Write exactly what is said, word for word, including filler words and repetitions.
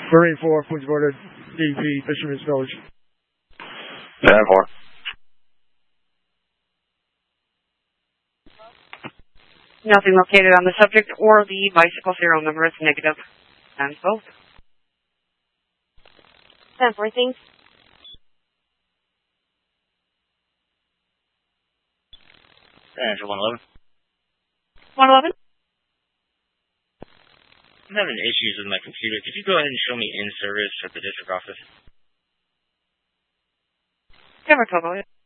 Marine four, Punta Gorda, D P, Fisherman's Village. ten four. Nothing located on the subject or the bicycle serial number. It's negative. Times both. ten four, thanks. Angel one eleven. one eleven? I'm having issues with my computer. Could you go ahead and show me in service at the district office? Cover Togo.